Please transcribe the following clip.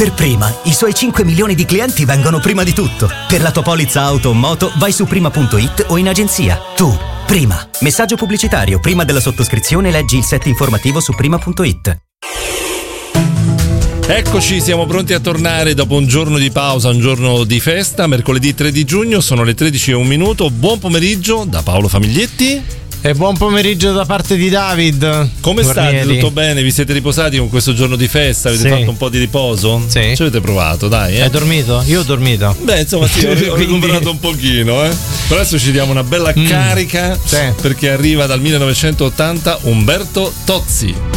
Per Prima, i suoi 5 milioni di clienti vengono prima di tutto. Per la tua polizza auto o moto vai su prima.it o in agenzia. Tu, Prima. Messaggio pubblicitario. Prima della sottoscrizione leggi il set informativo su prima.it. Eccoci, siamo pronti a tornare dopo un giorno di pausa, un giorno di festa. Mercoledì 3 di giugno, sono le 13:01. Buon pomeriggio da Paolo Famiglietti. E buon pomeriggio da parte di David. Come state? Tutto bene? Vi siete riposati con questo giorno di festa? Avete fatto un po' di riposo? Sì. Ci avete provato, dai. Hai dormito? Io ho dormito. Beh, insomma, sì, ho recuperato un pochino, Però adesso ci diamo una bella carica, perché arriva dal 1980 Umberto Tozzi.